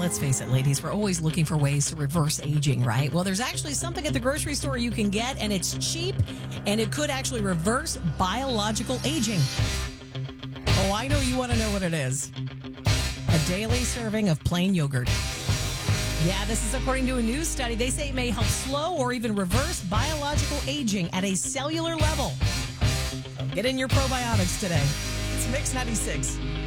let's face it, ladies, we're always looking for ways to reverse aging, right? Well, there's actually something at the grocery store you can get, and it's cheap, and it could actually reverse biological aging. Oh, I know you want to know what it is. A daily serving of plain yogurt. Yeah, this is according to a new study. They say it may help slow or even reverse biological aging at a cellular level. So get in your probiotics today. It's Mix 96.